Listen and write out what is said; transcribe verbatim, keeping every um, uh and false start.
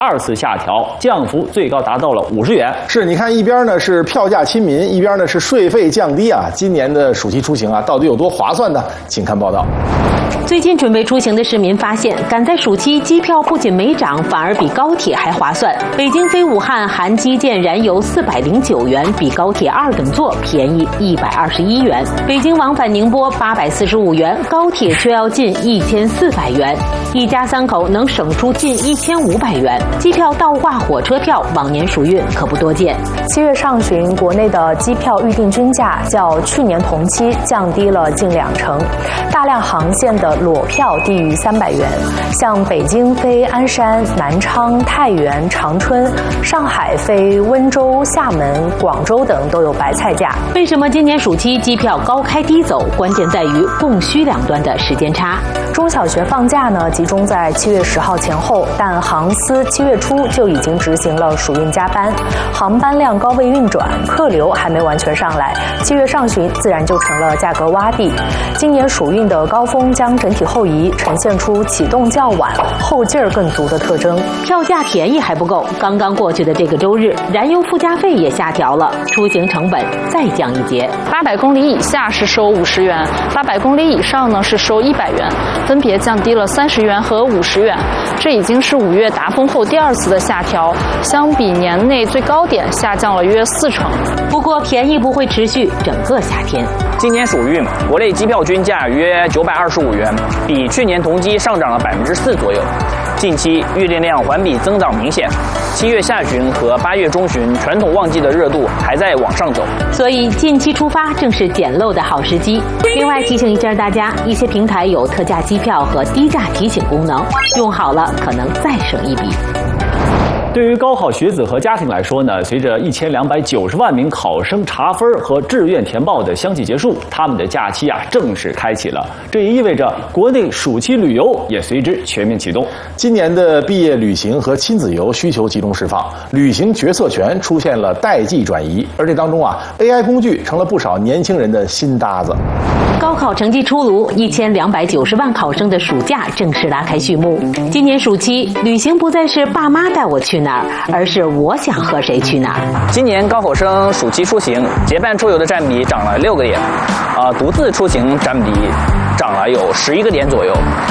二次下调，降幅最高达到了五十元。 是，你看一边呢是票价亲民，一边呢是税费降低啊。今年的暑期出行啊，到底有多划算呢？请看报道。 最近准备出行的市民发现，赶在暑期，机票不仅没涨，反而比高铁还划算。北京飞武汉含基建燃油四百零九元，比高铁二等座便宜一百二十一元。北京往返宁波八百四十五元，高铁却要近一千四百元。一家三口能省出近一千五百元。机票倒挂火车票，往年暑运可不多见。 七月上旬，国内的机票预订均价较去年同期降低了近两成，大量航线的裸票低于三百元，像北京飞鞍山、南昌、太原、长春，上海飞温州、厦门、广州等都有白菜价。 为什么今年暑期机票高开低走？关键在于供需两端的时间差。 中小学放假呢，集中在七月十号前后，但航司七月初就已经执行了暑运加班，航班量高位运转，客流还没完全上来，七月上旬自然就成了价格洼地。今年暑运的高峰将整体后移，呈现出启动较晚、后劲儿更足的特征。 票价便宜还不够，刚刚过去的这个周日，燃油附加费也下调了，出行成本再降一截。 八百公里以下是收五十元，八百公里以上呢是收一百元，分别降低了三十元和五十元。这已经是五月达峰后第二次的下调，相比年内最高点下降了约四成。 不过便宜不会持续整个夏天。 今年暑运，国内机票均价约九百二十五元，比去年同期上涨了百分之四左右。近期预订量环比增长明显，七月下旬和八月中旬传统旺季的热度还在往上走， 所以近期出发正是捡漏的好时机。另外提醒一下大家，一些平台有特价机票和低价提醒功能，用好了可能再省一笔。 对于高考学子和家庭来说呢，随着一千两百九十万名考生查分和志愿填报的相继结束，他们的假期啊正式开启了。这也意味着国内暑期旅游也随之全面启动。 今年的毕业旅行和亲子游需求集中释放，旅行决策权出现了代际转移，而这当中啊 ，A I 工具成了不少年轻人的新搭子。 高考成绩出炉，一千两百九十万考生的暑假正式拉开序幕。今年暑期，旅行不再是爸妈带我去哪儿，而是我想和谁去哪儿。 今年高考生暑期出行，结伴出游的占比涨了六个点，啊、呃，独自出行占比涨了有十一个点左右。